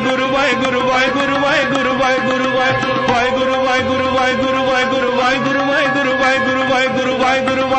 Waheguru Waheguru Waheguru Waheguru Waheguru Waheguru Waheguru Waheguru Waheguru Waheguru Waheguru Waheguru Waheguru Waheguru Waheguru